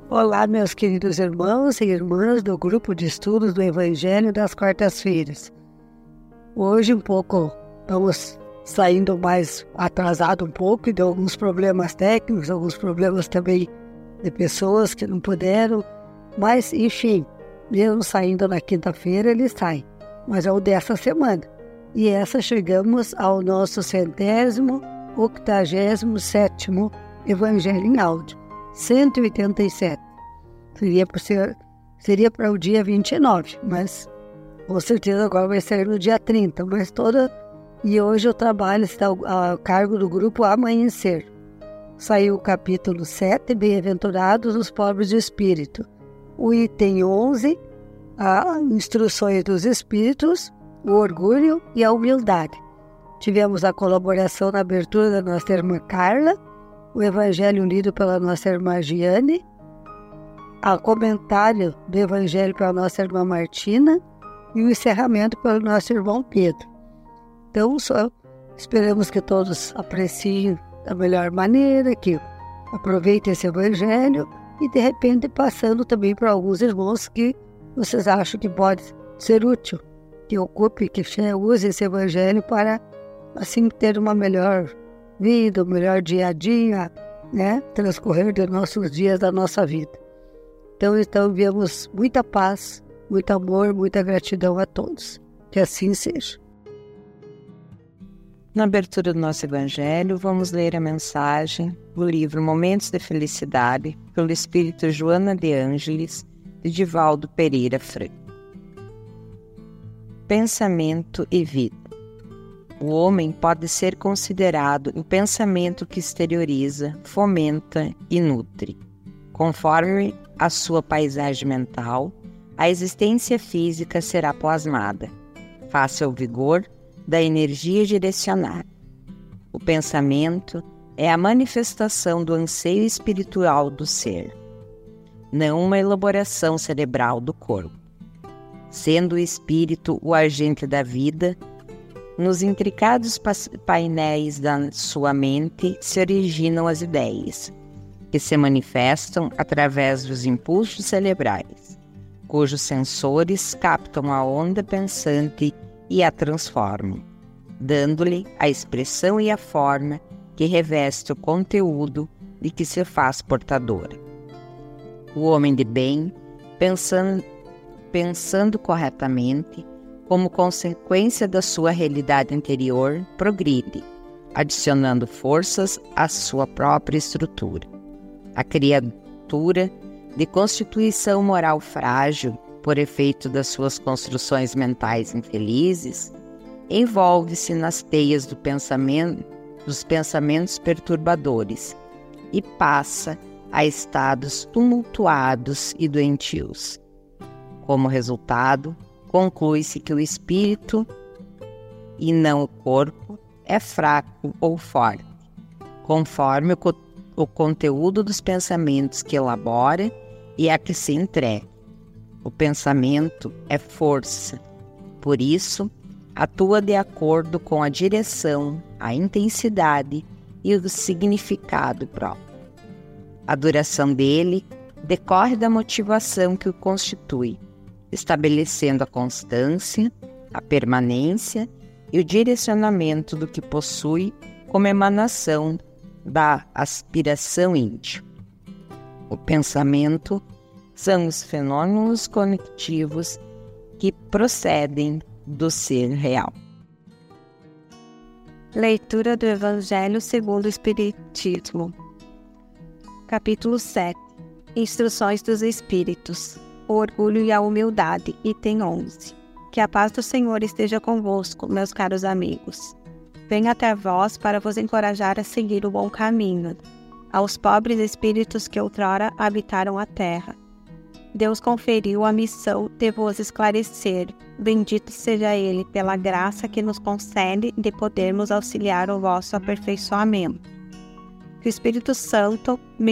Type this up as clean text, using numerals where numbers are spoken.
Olá, meus queridos irmãos e irmãs do grupo de estudos do Evangelho das quartas-feiras. Hoje estamos saindo mais atrasado um pouco de alguns problemas técnicos, alguns problemas também de pessoas que não puderam, mas enfim, mesmo saindo na quinta-feira ele sai, mas é o dessa semana. E chegamos ao nosso 187º Evangelho em áudio. 187. Seria para o dia 29, mas com certeza agora vai sair no dia 30. E hoje o trabalho está a cargo do grupo Amanhecer. Saiu o capítulo 7, Bem-aventurados os pobres de espírito. O item 11, Instruções dos Espíritos, o orgulho e a humildade. Tivemos a colaboração na abertura da nossa irmã Carla, o Evangelho lido pela nossa irmã Giane, o comentário do Evangelho pela nossa irmã Martina e o encerramento pelo nosso irmão Pedro. Então, esperamos que todos apreciem da melhor maneira, que aproveitem esse Evangelho e, de repente, passando também para alguns irmãos que vocês acham que pode ser útil, que use esse Evangelho para, assim, ter uma melhor vida, um melhor dia a dia, transcorrer de nossos dias da nossa vida. Então enviamos muita paz, muito amor, muita gratidão a todos. Que assim seja. Na abertura do nosso Evangelho, vamos ler a mensagem do livro Momentos de Felicidade, pelo Espírito Joana de Ângeles, de Divaldo Pereira Franco. Pensamento e vida. O homem pode ser considerado o pensamento que exterioriza, fomenta e nutre. Conforme a sua paisagem mental, a existência física será plasmada, face ao vigor da energia direcionada. O pensamento é a manifestação do anseio espiritual do ser, não uma elaboração cerebral do corpo. Sendo o espírito o agente da vida, nos intricados painéis da sua mente se originam as ideias, que se manifestam através dos impulsos cerebrais, cujos sensores captam a onda pensante e a transformam, dando-lhe a expressão e a forma que reveste o conteúdo de que se faz portadora. O homem de bem, pensando corretamente, como consequência da sua realidade interior, progride, adicionando forças à sua própria estrutura. A criatura, de constituição moral frágil, por efeito das suas construções mentais infelizes, envolve-se nas teias dos pensamentos perturbadores e passa a estados tumultuados e doentios. Como resultado, conclui-se que o espírito, e não o corpo, é fraco ou forte, conforme o conteúdo dos pensamentos que elabora e a que se entrega. O pensamento é força, por isso, atua de acordo com a direção, a intensidade e o significado próprio. A duração dele decorre da motivação que o constitui, estabelecendo a constância, a permanência e o direcionamento do que possui como emanação da aspiração íntima. O pensamento são os fenômenos conectivos que procedem do ser real. Leitura do Evangelho segundo o Espiritismo. Capítulo 7. Instruções dos Espíritos. O orgulho e a humildade, item 11. Que a paz do Senhor esteja convosco, meus caros amigos. Venho até vós para vos encorajar a seguir o bom caminho, aos pobres espíritos que outrora habitaram a terra. Deus conferiu a missão de vos esclarecer. Bendito seja Ele pela graça que nos concede de podermos auxiliar o vosso aperfeiçoamento. Que o Espírito Santo